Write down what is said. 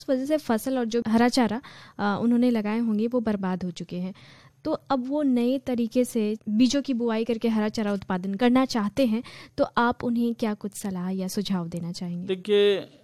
इस वजह से फसल और जो हरा चारा उन्होंने लगाए होंगे वो बर्बाद हो चुके हैं। तो अब वो नए तरीके से बीजों की बुआई करके हरा चारा उत्पादन करना चाहते हैं, तो आप उन्हें क्या कुछ सलाह या सुझाव देना चाहेंगे? देखिए,